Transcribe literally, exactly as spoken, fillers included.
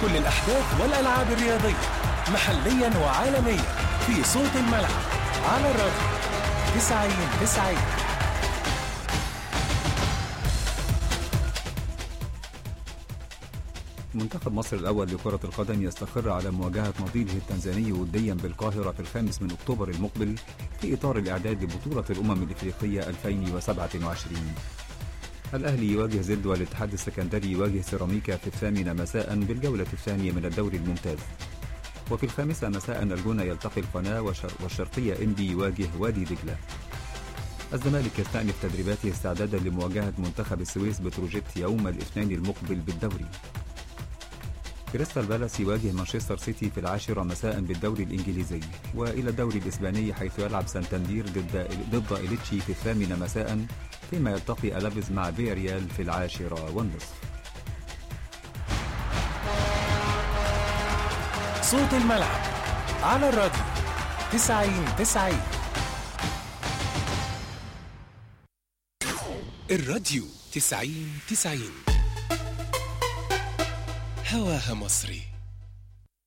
كل الأحداث والألعاب الرياضية محليا وعالميا في صوت الملعب على الراديو تسعين تسعين. منتخب مصر الأول لكرة القدم يستقر على مواجهة نظيره التنزاني وديا بالقاهرة في الخامس من أكتوبر المقبل في إطار الإعداد لبطولة الأمم الإفريقية ألفين وسبعة وعشرين. الأهلي يواجه زد والاتحاد السكندري يواجه سيراميكا في الثامنة مساء بالجولة الثانية من الدوري الممتاز. وفي الخامسة مساء الجونة يلتقي القناة والشرقية إنبي يواجه وادي دجلة. الزمالك يستأنف تدريباته استعدادا لمواجهة منتخب السويس بتروجيت يوم الاثنين المقبل بالدوري. كريستال بالاس يواجه مانشستر سيتي في العاشرة مساء بالدوري الإنجليزي. وإلى الدوري الإسباني حيث يلعب سانتاندير ضد ضد إليتشي في الثامنة مساء، فيما يلتقي ألافيز مع فياريال في العاشرة والنصف. صوت الملعب على الراديو تسعين تسعين. الراديو تسعين تسعين هواها مصري.